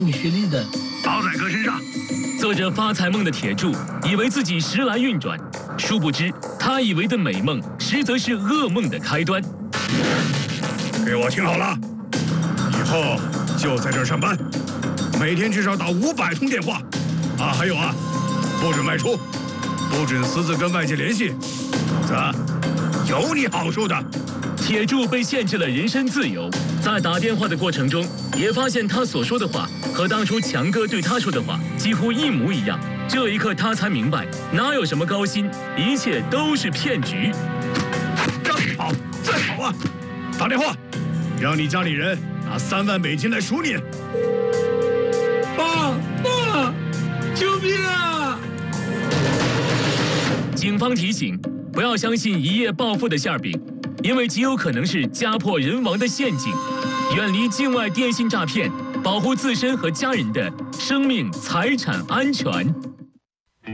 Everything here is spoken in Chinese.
实力的。 包在哥身上。 做着发财梦的铁柱以为自己时来运转，殊不知他以为的美梦，实则是噩梦的开端。 给我听好了，以后就在这儿上班，每天至少打500通电话。啊，还有啊，不准外出，不准私自跟外界联系，否则有你好处的。 铁柱被限制了人身自由，在打电话的过程中，也发现他所说的话和当初强哥对他说的话几乎一模一样。这一刻，他才明白，哪有什么高薪，一切都是骗局。 让你跑，再跑啊！打电话，让你家里人拿3万美金来赎你。 爸，救命啊！ 警方提醒，不要相信一夜暴富的馅饼，因为极有可能是家破人亡的陷阱。远离境外电信诈骗，保护自身和家人的生命财产安全。